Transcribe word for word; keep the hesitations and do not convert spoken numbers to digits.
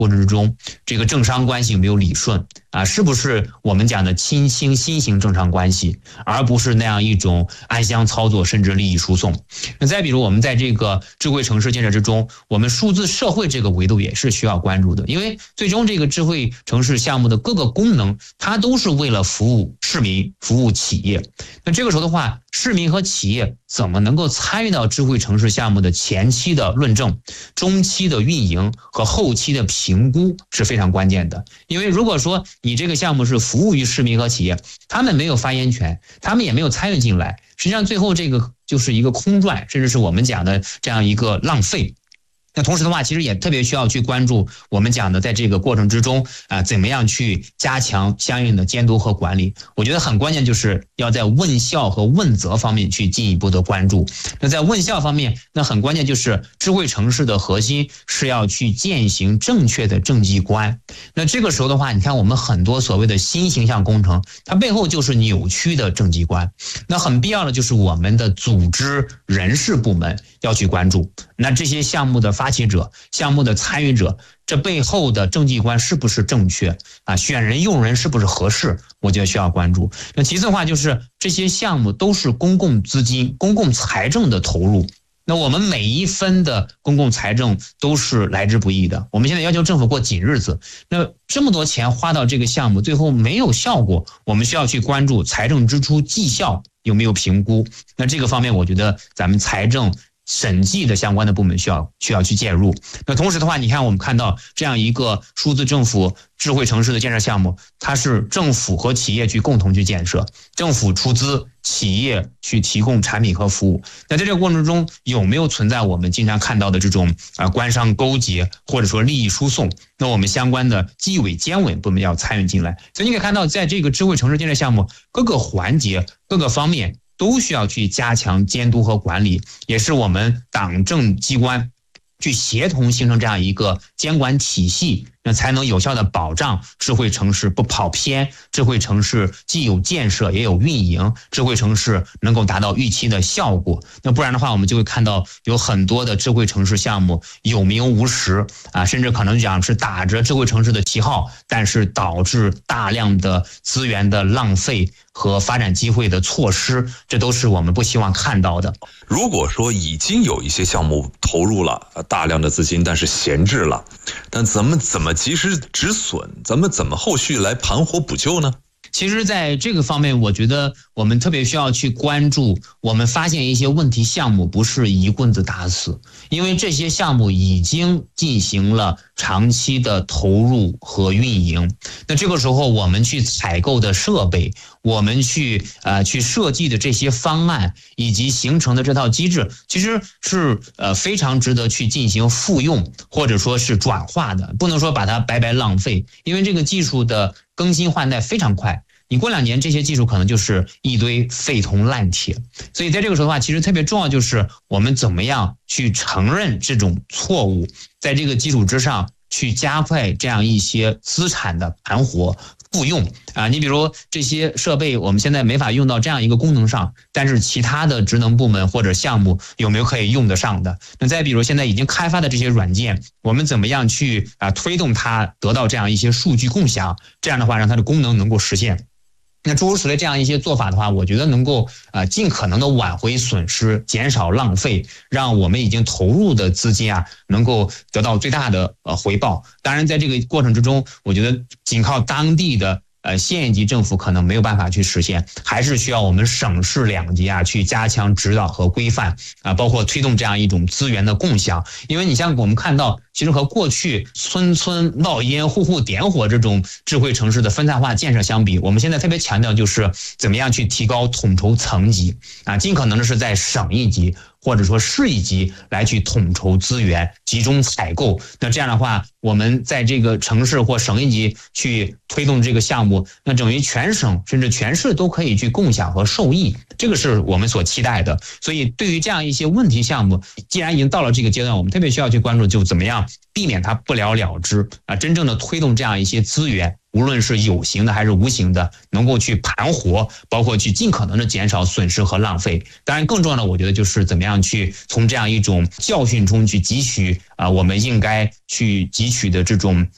过程之中，这个政商关系有没有理顺啊？是不是我们讲的亲兴新型政商关系，而不是那样一种暗箱操作甚至利益输送？那再比如我们在这个智慧城市建设之中，我们数字社会这个维度也是需要关注的，因为最终这个智慧城市项目的各个功能，它都是为了服务市民、服务企业。那这个时候的话，市民和企业怎么能够参与到智慧城市项目的前期的论证、中期的运营和后期的评估是非常关键的。因为如果说你这个项目是服务于市民和企业，他们没有发言权，他们也没有参与进来，实际上最后这个就是一个空转，甚至是我们讲的这样一个浪费。那同时的话，其实也特别需要去关注我们讲的在这个过程之中啊、呃，怎么样去加强相应的监督和管理。我觉得很关键就是要在问效和问责方面去进一步的关注。那在问效方面，那很关键就是智慧城市的核心是要去践行正确的政绩观。那这个时候的话，你看我们很多所谓的新形象工程，它背后就是扭曲的政绩观。那很必要的就是我们的组织人事部门要去关注。那这些项目的发起者、项目的参与者，这背后的政绩观是不是正确啊？选人用人是不是合适？我觉得需要关注。那其次的话，就是这些项目都是公共资金、公共财政的投入。那我们每一分的公共财政都是来之不易的。我们现在要求政府过紧日子，那这么多钱花到这个项目，最后没有效果，我们需要去关注财政支出绩效有没有评估。那这个方面，我觉得咱们财政审计的相关的部门需要需要去介入。那同时的话，你看我们看到这样一个数字政府智慧城市的建设项目，它是政府和企业去共同去建设，政府出资，企业去提供产品和服务。那在这个过程中有没有存在我们经常看到的这种啊官商勾结或者说利益输送？那我们相关的纪委监委部门要参与进来。所以你可以看到，在这个智慧城市建设项目各个环节、各个方面都需要去加强监督和管理，也是我们党政机关去协同形成这样一个监管体系，那才能有效的保障智慧城市不跑偏，智慧城市既有建设也有运营，智慧城市能够达到预期的效果。那不然的话，我们就会看到有很多的智慧城市项目有名无实啊，甚至可能讲是打着智慧城市的旗号，但是导致大量的资源的浪费和发展机会的错失，这都是我们不希望看到的。 如果说已经有一些项目投入了大量的资金，但是闲置了，但咱们怎么及时止损？咱们怎么后续来盘活补救呢？ 其实在这个方面，我觉得我们特别需要去关注，我们发现一些问题项目不是一棍子打死，因为这些项目已经进行了长期的投入和运营。那这个时候我们去采购的设备，我们去呃去设计的这些方案以及形成的这套机制，其实是呃非常值得去进行复用或者说是转化的，不能说把它白白浪费，因为这个技术的更新换代非常快。你过两年这些技术可能就是一堆废铜烂铁，所以在这个时候的话，其实特别重要就是我们怎么样去承认这种错误，在这个基础之上去加快这样一些资产的盘活复用啊。你比如这些设备我们现在没法用到这样一个功能上，但是其他的职能部门或者项目有没有可以用得上的？那再比如现在已经开发的这些软件，我们怎么样去啊推动它得到这样一些数据共享，这样的话让它的功能能够实现。那诸如此类这样一些做法的话，我觉得能够呃尽可能的挽回损失，减少浪费，让我们已经投入的资金啊能够得到最大的呃回报。当然在这个过程之中，我觉得仅靠当地的呃县级政府可能没有办法去实现，还是需要我们省市两级啊去加强指导和规范啊，包括推动这样一种资源的共享。因为你像我们看到，其实和过去村村冒烟、户户点火这种智慧城市的分散化建设相比，我们现在特别强调就是怎么样去提高统筹层级啊，尽可能的是在省一级或者说市一级来去统筹资源，集中采购。那这样的话，我们在这个城市或省一级去推动这个项目，那等于全省甚至全市都可以去共享和受益，这个是我们所期待的。所以对于这样一些问题项目，既然已经到了这个阶段，我们特别需要去关注，就怎么样避免它不了了之啊，真正的推动这样一些资源，无论是有形的还是无形的，能够去盘活，包括去尽可能的减少损失和浪费。当然更重要的我觉得就是怎么样去从这样一种教训中去汲取啊，我们应该去汲取的这种